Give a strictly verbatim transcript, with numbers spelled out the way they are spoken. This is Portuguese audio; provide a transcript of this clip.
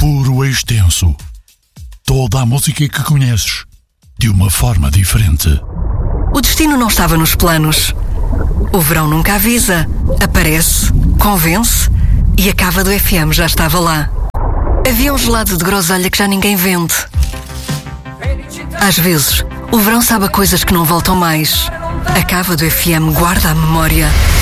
puro e extenso. Toda a música que conheces, de uma forma diferente. O destino não estava nos planos. O verão nunca avisa. Aparece, convence e a cava do F M já estava lá. Havia um gelado de groselha que já ninguém vende. Às vezes, o verão sabe a coisas que não voltam mais. A cava do F M guarda a memória.